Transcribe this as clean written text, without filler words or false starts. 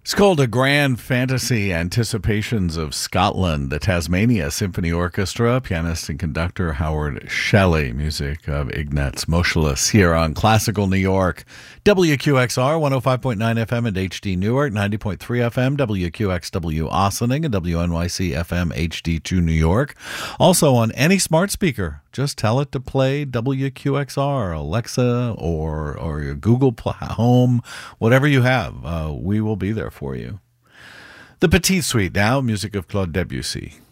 It's called A Grand Fantasy Anticipations of Scotland, the Tasmania Symphony Orchestra, pianist and conductor Howard Shelley, music of Ignaz Moscheles here on Classical New York. WQXR 105.9 FM and HD Newark, 90.3 FM, WQXW Ossining, and WNYC FM HD2 New York. Also on any smart speaker, just tell it to play WQXR, Alexa, or your Google Home, whatever you have. We will be there for you. The Petite Suite now, music of Claude Debussy.